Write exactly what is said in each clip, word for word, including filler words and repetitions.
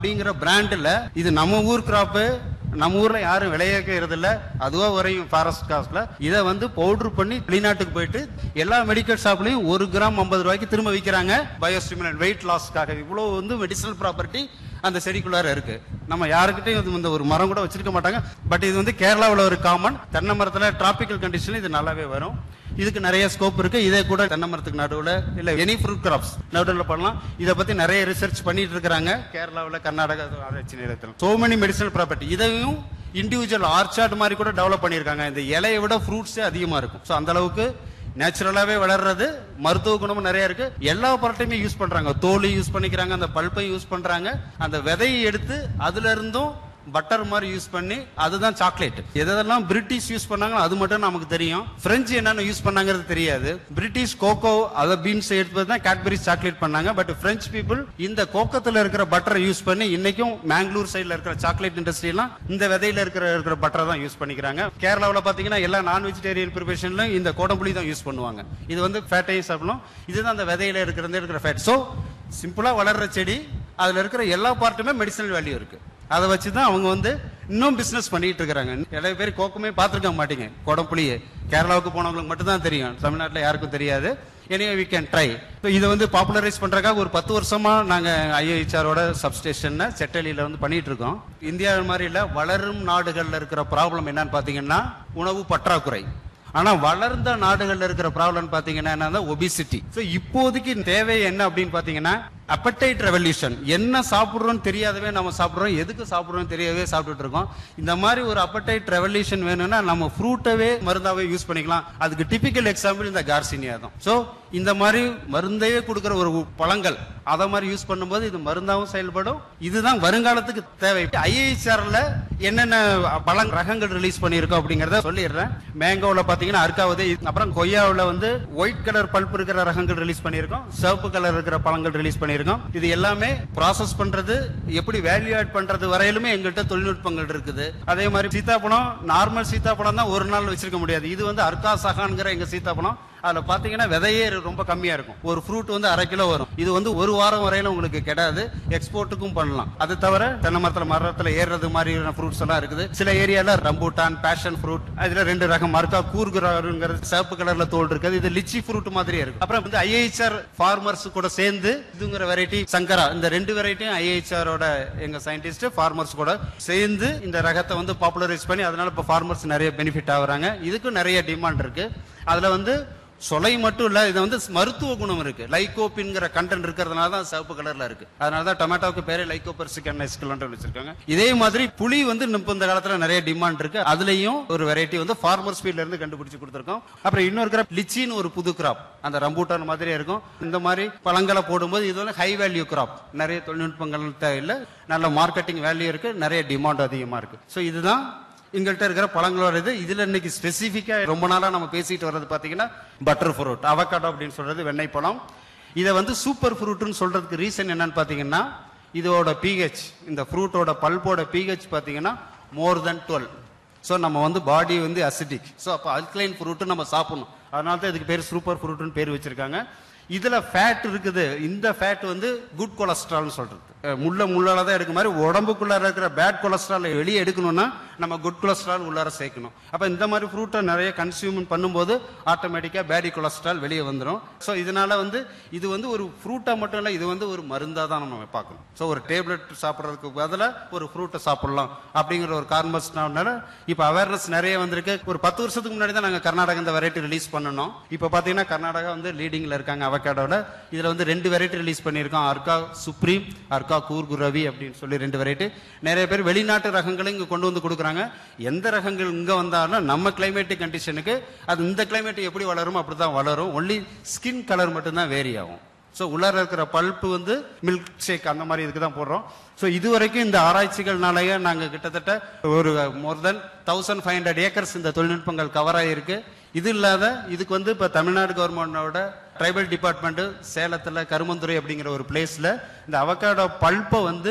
அப்படிங்கிற பிராண்ட்ல இது நம்ம ஊர் கிராப்பு, நம்ம ஊர்ல யாரும் விளைவிக்கிறது இல்ல, அதுவா வரையும் ஃபாரஸ்ட் காஸ்ட்ல இதை வந்து பவுடர் பண்ணி வெளிநாட்டுக்கு போயிட்டு எல்லா மெடிக்கல் ஷாப்லயும் ஒரு கிராம் ஐம்பது ரூபாய்க்கு திரும்ப விற்கிறாங்க. பயோஸ்டிமுலன்ட் வெயிட் லாஸ்க்காக இவ்வளவு வந்து மெடிசனல் ப்ராப்பர்ட்டி அந்த செடிக்குள்ளார இருக்கு. நம்ம யாருக்கிட்டையும் இந்த ஒரு மரம் கூட வச்சிருக்க மாட்டாங்க. பட் இது வந்து கேரளாவில் ஒரு காமன் தென்னை மரத்துல டிராபிக்கல் கண்டிஷன் இது நல்லாவே வரும். இதுக்கு நிறைய ஸ்கோப் இருக்கு. இதே கூட தென்னை மரத்துக்கு நடுவில் இல்ல எனி ஃப்ரூட் கிராப்ஸ் நடுவில் பண்ணலாம். இதை பத்தி நிறைய ரிசர்ச் பண்ணிட்டு இருக்காங்க கேரளாவில், கர்நாடகா ஆராய்ச்சி நிலையத்தில். சோ மெனி மெடிசனல் ப்ராப்பர்ட்டி இதையும் இண்டிவிஜுவல் ஆர்ச்சார்ட் மாதிரி கூட டெவலப் பண்ணியிருக்காங்க. இந்த இலையை விட ஃப்ரூட்ஸே அதிகமா இருக்கும். ஸோ அந்த அளவுக்கு நேச்சுரலாவே வளர்றது, மருத்துவ குணமும் நிறைய இருக்கு. எல்லா பொருட்டையுமே யூஸ் பண்றாங்க. தோல் யூஸ் பண்ணிக்கிறாங்க, அந்த பல்பையும் யூஸ் பண்றாங்க, அந்த விதையை எடுத்து அதுல இருந்தும் பட்டர் மாதிரி யூஸ் பண்ணி அதுதான் சாக்லேட். எதெல்லாம் பிரிட்டிஷ் யூஸ் பண்ணாங்களோ அது மட்டும் நமக்கு தெரியும். பிரெஞ்சு என்னன்னு யூஸ் பண்ணாங்கிறது தெரியாது. பிரிட்டிஷ் கோகோ அத பீன்ஸ் எடுத்து தான் கேட்பரி சாக்லேட் பண்ணாங்க. பட் பிரெஞ்சு பீப்புள் இந்த கோக்கத்துல இருக்கிற பட்டரை யூஸ் பண்ணி இன்னைக்கும் மேங்களூர் சைடுல இருக்கிற சாக்லேட் இண்டஸ்ட்ரி எல்லாம் இந்த விதையில இருக்கிற இருக்கிற பட்டரை தான் யூஸ் பண்ணிக்கிறாங்க. கேரளாவில் பாத்தீங்கன்னா எல்லா நான் வெஜிடேரியன் ப்ரிப்பரேஷன்ல இந்த கோடம்புளி தான் யூஸ் பண்ணுவாங்க. இது வந்து ஃபேட்டையும் சாப்பிடலாம். இதுதான் அந்த விதையில இருக்கிறது இருக்கிற ஃபேட். ஸோ சிம்பிளா வளர்ற செடி, அதுல இருக்கிற எல்லா பார்ட்டுமே மெடிசனல் வேல்யூ இருக்கு. அதை வச்சுதான் அவங்க வந்து இன்னும் பிசினஸ் பண்ணிட்டு இருக்காங்க. நிறைய பேர் கோக்குமே பார்த்துருக்க மாட்டீங்க. கோடம்புளியே கேரளாவுக்கு போனவங்களுக்கு மட்டும் தான் தெரியும், தமிழ்நாட்டில் யாருக்கும் தெரியாது. Anyway we can try. இதை வந்து பாப்புலரைஸ் பண்றதுக்காக ஒரு பத்து வருஷமா நாங்க ஐஐஹெச்ஆரோட சப்ஸ்டேஷன் செட்டலியில வந்து பண்ணிட்டு இருக்கோம். இந்தியா மாதிரி இல்ல, வளரும் நாடுகள்ல இருக்கிற ப்ராப்ளம் என்னன்னு பாத்தீங்கன்னா உணவு பற்றாக்குறை. ஆனா வளர்ந்த நாடுகள்ல இருக்கிற ப்ராப்ளம் பாத்தீங்கன்னா ஒபிசிட்டி. இப்போதைக்கு தேவை என்ன அப்படின்னு பாத்தீங்கன்னா அப்படைட் ரெவல்யூஷன். என்ன சாப்பிடுறோம்னு தெரியாதவே நம்ம சாப்பிடுறோம், எதுக்கு சாப்பிடுறோம் தெரியவே சாப்பிட்டுட்டு இருக்கோம். இந்த மாதிரி ஒரு அப்படைட் ரெவல்யூஷன் வேணும்னா நம்ம ஃப்ரூட்டவே மருந்தாவே யூஸ் பண்ணிக்கலாம். அதுக்கு டிபிக்கல் எக்ஸாம்பிள் இந்த கார்சினியா தான். சோ இந்த மாதிரி மருந்தையே கொடுக்கிற ஒரு பழங்கள் அதை மாதிரி யூஸ் பண்ணும்போது இது மருந்தாவும் செயல்படும். இதுதான் வருங்காலத்துக்கு தேவை. ஐஐஹெச்ஆர்ல என்னென்ன பழம் ரகங்கள் ரிலீஸ் பண்ணிருக்கோம் அப்படிங்கறத சொல்லிடுறேன். மேங்கோல பாத்தீங்கன்னா அர்க்காவது, அப்புறம் கொய்யாவில் வந்து ஒயிட் கலர் பல்ப் இருக்கிற ரகங்கள் ரிலீஸ் பண்ணிருக்கோம், சிவப்பு கலர் இருக்கிற பழங்கள் ரிலீஸ் பண்ணிருக்கோம். இது எல்லாமே ப்ராசஸ் பண்றது, எப்படி வேல்யூ ஆட் பண்றது வரையிலுமே எங்கள்கிட்ட தொழில்நுட்பங்கள் இருக்குது. அதே மாதிரி சீத்தாப்பழம், நார்மல் சீத்தாப்பழம் தான் ஒரு நாள் வச்சிருக்க முடியாது. இது வந்து அர்க்கா சகான்கிற எங்க சீத்தாப்பழம். அதுல பாத்தீங்கன்னா விதையே ரொம்ப கம்மியா இருக்கும். ஒரு ஃப்ரூட் வந்து அரை கிலோ வரும். இது வந்து ஒரு வாரம் வரையில உங்களுக்கு கிடையாது. எக்ஸ்போர்ட்டுக்கும் பண்ணலாம். அது தவிர தென்னை மரத்துல மரத்துல ஏறுறது மாதிரியான ஃப்ரூட்ஸ் எல்லாம் இருக்குது. சில ஏரியால ரம்பூட்டான், பேஷன் ஃப்ரூட், அதுல ரெண்டு ரகம் மர்க்கா கூர்குராங்கிறது சிவப்பு கலர்ல தோல் இருக்குது. இது லிச்சி ஃப்ரூட் மாதிரி இருக்கு. அப்புறம் வந்து ஐஐஹெச்ஆர் ஃபார்மர்ஸ் கூட சேர்ந்து இதுங்கிற வெரைட்டி சங்கரா, இந்த ரெண்டு வெரைட்டியும் ஐஐஹெச்ஆரோட எங்க சயின்டிஸ்ட் ஃபார்மர்ஸ் கூட சேர்ந்து இந்த ரகத்தை வந்து பாப்புலரைஸ் பண்ணி அதனால இப்ப ஃபார்மர்ஸ் நிறைய பெனிஃபிட் ஆகுறாங்க. இதுக்கு நிறைய டிமாண்ட் இருக்கு. அதுல வந்து சொலை மட்டும் இல்ல, இது வந்து மருத்துவ குணம் இருக்கு. லைகோபின்ங்கிற கண்டென்ட் இருக்கிறதுனால தான் சிவப்பு கலர்ல இருக்கு. அதனால தான் டொமேட்டோக்கு பேரே லைகோபெர்சிகன் வச்சிருக்காங்க. இதே மாதிரி புளி வந்து இந்த காலத்துல நிறைய டிமாண்ட் இருக்கு. அதுலயும் ஒரு வெரைட்டி வந்து ஃபார்மர்ஸ் ஃபீல்ட்ல இருந்து கண்டுபிடிச்சு கொடுத்திருக்கோம். அப்புறம் இன்னொரு கிராப் லிச்சின்னு ஒரு புது கிராப், அந்த ரம்பூட்டான் மாதிரியே இருக்கும். இந்த மாதிரி பழங்களை போடும்போது இது வந்து ஹை வேல்யூ கிராப். நிறைய தொழில்நுட்பங்கள் தேவையில்லை, நல்ல மார்க்கெட்டிங் வேல்யூ இருக்கு, நிறைய டிமாண்ட் அதிகமா இருக்கு. ஸோ இதுதான் எங்கள்கிட்ட இருக்கிற பழங்களோட இது. இதுல இன்னைக்கு ஸ்பெசிபிக்கா ரொம்ப நாளா நம்ம பேசிட்டு வர்றது பாத்தீங்கன்னா பட்டர் ஃப்ரூட், அவகாடோ அப்படின்னு சொல்றது வெண்ணெய் பழம். இதை வந்து சூப்பர் ஃப்ரூட்னு சொல்றதுக்கு ரீசன் என்னன்னு பாத்தீங்கன்னா இதோட பிஹெச், இந்த ஃப்ரூட்டோட பல்போட பிஹெச் பாத்தீங்கன்னா மோர் தென் டுவெல். ஸோ நம்ம வந்து பாடி வந்து அசிடிக். ஸோ அப்போ அல்கலைன் ஃப்ரூட் நம்ம சாப்பிடணும். அதனால தான் இதுக்கு பேர் சூப்பர் ஃப்ரூட்னு பேர் வச்சிருக்காங்க. இதுல ஃபேட் இருக்குது. இந்த ஃபேட் வந்து குட் கொலஸ்ட்ரால் சொல்றது. முள்ள முள்ளால தான் எடுக்க மாதிரி உடம்புக்குள்ள இருக்கிற பேட் கொலஸ்ட்ரால் வெளியே எடுக்கணும்னா நம்ம குட் கொலஸ்ட்ரால் உள்ளார சேர்க்கணும். அப்ப இந்த மாதிரி ஃப்ரூட்டை நிறைய கன்சியூம் பண்ணும்போது ஆட்டோமேட்டிக்கா பேடி கொலஸ்ட்ரால் வெளியே வந்துடும். ஸோ இதனால வந்து இது வந்து ஒரு ஃப்ரூட்டா மட்டும் இல்லை, இது வந்து ஒரு மருந்தா தான் நம்ம பார்க்கணும். ஸோ ஒரு டேப்லெட் சாப்பிட்றதுக்கு பதிலாக ஒரு ஃப்ரூட்டை சாப்பிடலாம் அப்படிங்கிற ஒரு கான்வர்ஸ்னால இப்போ அவேர்னஸ் நிறைய வந்திருக்கு. ஒரு பத்து வருஷத்துக்கு முன்னாடி தான் நாங்கள் கர்நாடகா இந்த வெரைட்டி ரிலீஸ் பண்ணணும். இப்போ பார்த்தீங்கன்னா கர்நாடகா வந்து லீடிங்ல இருக்காங்க அவகாடோட. இதுல வந்து ரெண்டு வெரைட்டி ரிலீஸ் பண்ணியிருக்கோம், அர்க்கா சுப்ரீம், அர்க்கா கூர்குரவி அப்படின்னு சொல்லி ரெண்டு வெரைட்டி. நிறைய பேர் வெளிநாட்டு ரகங்களும் இங்க கொண்டு வந்து கொடுக்குறாங்க. எந்த ரகங்கள் இங்க வந்தாலும் நம்ம கிளைமேட்டிக் கண்டிஷனுக்கு அது இந்த கிளைமேட் எப்படி வளரும் அப்படிதான் வளரும். ஒன்லி ஸ்கின் கலர் மட்டும்தான் வேரி ஆகும். ஸோ உள்ளார இருக்கிற பல்ப்பு வந்து மில்க் ஷேக் அந்த மாதிரி இதுக்கு தான் போடுறோம். ஸோ இதுவரைக்கும் இந்த ஆராய்ச்சிகள்னாலேயே நாங்கள் கிட்டத்தட்ட ஒரு மோர் தென் தௌசண்ட் ஃபைவ் ஹண்ட்ரட் ஏக்கர்ஸ் இந்த தொழில்நுட்பங்கள் கவர் ஆகிருக்கு. இது இல்லாத இதுக்கு வந்து இப்போ தமிழ்நாடு கவர்மெண்டோட ட்ரைபல் டிபார்ட்மெண்ட் சேலத்தில் கருமந்துறை அப்படிங்கிற ஒரு பிளேஸ்ல இந்த அவகாடோ பல்ப்பை வந்து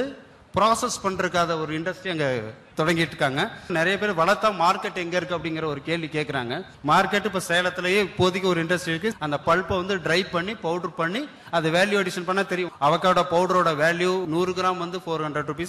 ப்ராசஸ் பண்றதுக்காக ஒரு இண்டஸ்ட்ரி அங்க தொடங்கிட்டு இருக்காங்க. நிறைய பேர் வளர்த்தா மார்க்கெட் எங்க இருக்கு அப்படிங்கிற ஒரு கேள்வி கேட்கறாங்க. மார்க்கெட் இப்ப சேலத்திலேயே இப்போதைக்கு ஒரு இண்டஸ்ட்ரி இருக்கு. அந்த பல்ப்பை வந்து ட்ரை பண்ணி பவுடர் பண்ணி அது வேல்யூ அடிஷன் பண்ணா தெரியும். அவக்காடோ பவுடரோட வேல்யூ நூறு கிராம் வந்து ஃபோர் ஹண்ட்ரட் ருபீஸ்